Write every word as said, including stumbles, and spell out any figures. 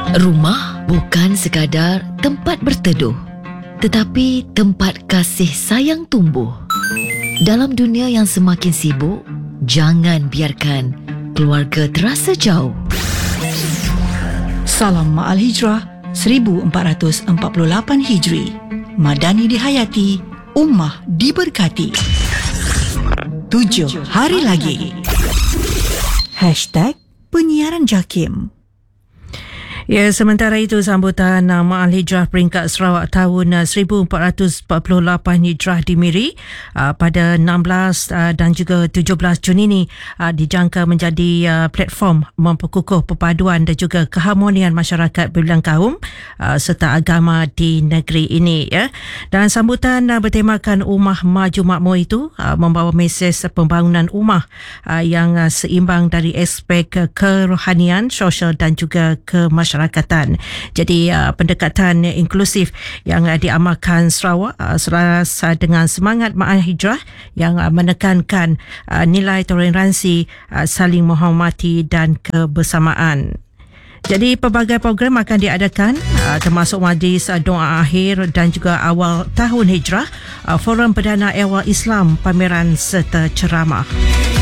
Rumah bukan sekadar tempat berteduh, tetapi tempat kasih sayang tumbuh. Dalam dunia yang semakin sibuk, jangan biarkan keluarga terasa jauh. Salam Ma'al Hijrah seribu empat ratus empat puluh lapan Hijri. Madani dihayati, ummah diberkati. Tujuh hari lagi. Hashtag penyiaran JAKIM. Ya, sementara itu sambutan uh, Ma'al Hijrah peringkat Sarawak tahun uh, seribu empat ratus empat puluh lapan Hijrah di Miri uh, pada enam belas uh, dan juga tujuh belas Jun ini uh, dijangka menjadi uh, platform memperkukuh perpaduan dan juga keharmonian masyarakat berbilang kaum uh, serta agama di negeri ini. Ya. Dan sambutan uh, bertemakan Ummah Maju Makmur itu uh, membawa mesej pembangunan ummah uh, yang uh, seimbang dari aspek uh, kerohanian, sosial dan juga kemasyarakatan. Jadi uh, pendekatan inklusif yang uh, diamalkan Sarawak uh, selaras uh, dengan semangat Ma'al Hijrah yang uh, menekankan uh, nilai toleransi, uh, saling menghormati dan kebersamaan. Jadi pelbagai program akan diadakan uh, termasuk majlis uh, doa akhir dan juga awal tahun Hijrah, uh, forum perdana ehwal Islam, pameran serta ceramah.